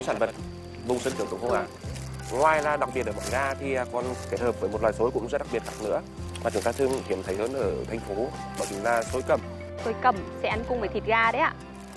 Sản vật vùng Sơn Cước Tổ Hồng Á. Ngoài là đặc biệt ở món gà thì còn kết hợp với một loại xôi cũng rất đặc biệt khác nữa mà chúng ta thường hiếm thấy hơn ở thành phố, đó chính là xôi cẩm. Xôi cẩm sẽ ăn cùng với thịt gà đấy ạ.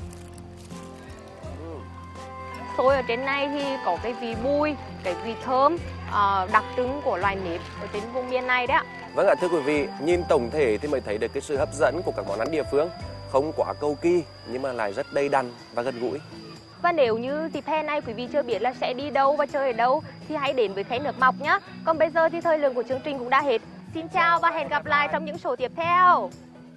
Xôi ở trên này thì có cái vị bùi, cái vị thơm đặc trưng của loài nếp ở trên vùng miền này đấy ạ. Vâng ạ, thưa quý vị, nhìn tổng thể thì mới thấy được cái sự hấp dẫn của các món ăn địa phương, không quá cầu kỳ nhưng mà lại rất đầy đặn và gần gũi. Và nếu như dịp hè này quý vị chưa biết là sẽ đi đâu và chơi ở đâu thì hãy đến với Khay Nước Mọc nhé. Còn bây giờ thì thời lượng của chương trình cũng đã hết. Xin chào và hẹn gặp lại trong những số tiếp theo.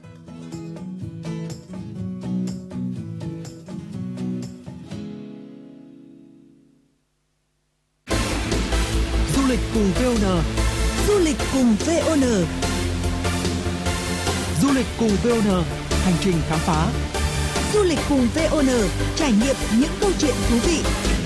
Du lịch cùng VON. Du lịch cùng VON. Du lịch cùng VON, hành trình khám phá. Du lịch cùng VON, trải nghiệm những câu chuyện thú vị.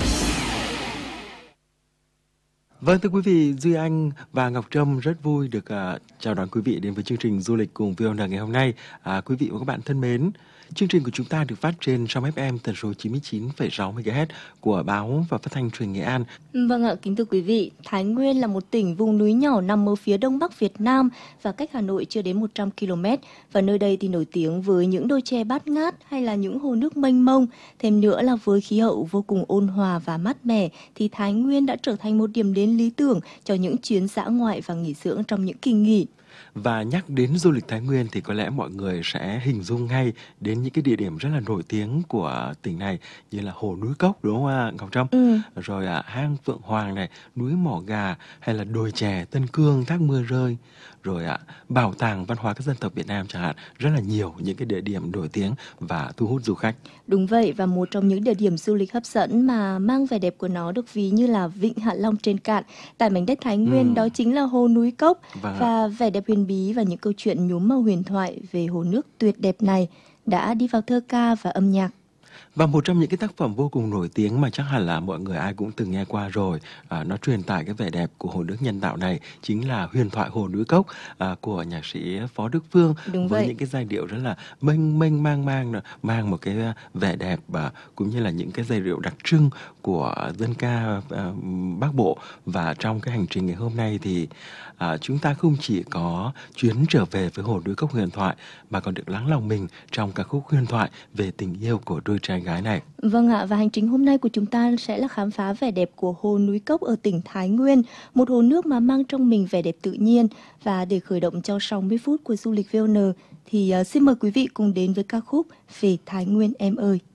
Vâng, thưa quý vị, Duy Anh và Ngọc Trâm rất vui được chào đón quý vị đến với chương trình Du lịch cùng VON ngày hôm nay. Quý vị và các bạn thân mến, chương trình của chúng ta được phát trên sóng FM tần số 99,6 MHz của Báo và Phát thanh Truyền Nghệ An. Vâng ạ, kính thưa quý vị, Thái Nguyên là một tỉnh vùng núi nhỏ nằm ở phía đông bắc Việt Nam và cách Hà Nội chưa đến 100 km. Và nơi đây thì nổi tiếng với những đồi chè bát ngát hay là những hồ nước mênh mông. Thêm nữa là với khí hậu vô cùng ôn hòa và mát mẻ thì Thái Nguyên đã trở thành một điểm đến lý tưởng cho những chuyến dã ngoại và nghỉ dưỡng trong những kỳ nghỉ. Và nhắc đến du lịch Thái Nguyên thì có lẽ mọi người sẽ hình dung ngay đến những cái địa điểm rất là nổi tiếng của tỉnh này như là hồ núi Cốc, đúng không ạ Ngọc Trâm? Rồi hang Phượng Hoàng này, núi Mỏ Gà hay là đồi chè Tân Cương, thác Mưa Rơi. Rồi bảo tàng văn hóa các dân tộc Việt Nam chẳng hạn, rất là nhiều những cái địa điểm nổi tiếng và thu hút du khách. Đúng vậy, và một trong những địa điểm du lịch hấp dẫn mà mang vẻ đẹp của nó được ví như là Vịnh Hạ Long trên cạn tại mảnh đất Thái Nguyên, đó chính là hồ núi Cốc. Và vẻ đẹp huyền bí và những câu chuyện nhuốm màu huyền thoại về hồ nước tuyệt đẹp này đã đi vào thơ ca và âm nhạc. Và một trong những cái tác phẩm vô cùng nổi tiếng mà chắc hẳn là mọi người ai cũng từng nghe qua rồi, nó truyền tải cái vẻ đẹp của hồ nước nhân tạo này chính là huyền thoại hồ núi Cốc của nhạc sĩ Phó Đức Phương. Đúng với vậy. Những cái giai điệu rất là mênh mênh mang một cái vẻ đẹp cũng như là những cái giai điệu đặc trưng của dân ca Bắc Bộ. Và trong cái hành trình ngày hôm nay thì chúng ta không chỉ có chuyến trở về với hồ núi Cốc huyền thoại mà còn được lắng lòng mình trong ca khúc huyền thoại về tình yêu của đôi trai gái này. Vâng ạ, và hành trình hôm nay của chúng ta sẽ là khám phá vẻ đẹp của hồ núi Cốc ở tỉnh Thái Nguyên, một hồ nước mà mang trong mình vẻ đẹp tự nhiên. Và để khởi động cho 60 phút của du lịch VON thì xin mời quý vị cùng đến với ca khúc Về Thái Nguyên em ơi.